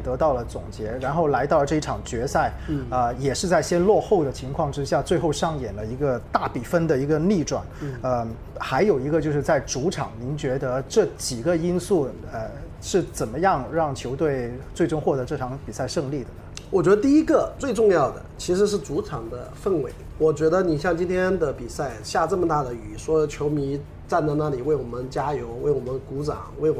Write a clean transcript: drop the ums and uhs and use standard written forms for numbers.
得到了总结，然后来到了这一场决赛，也是在先落后的情况之下，最后上演了一个大比分的一个逆转。还有一个就是在主场，您觉得这几个因素是怎么样让球队最终获得这场比赛胜利的呢？ 我觉得第一个最重要的其实是主场的氛围。我觉得你像今天的比赛下这么大的雨，所有球迷站在那里为我们加油，为我们鼓掌，为我